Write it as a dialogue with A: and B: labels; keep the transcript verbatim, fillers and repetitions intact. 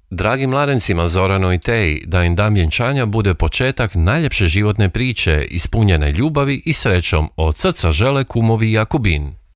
A: Dragim mladencima Zoranu i Teji, da im dan vjenčanja bude početak najljepše životne priče, ispunjene ljubavi i srećom, od srca žele kumovi Jakubin.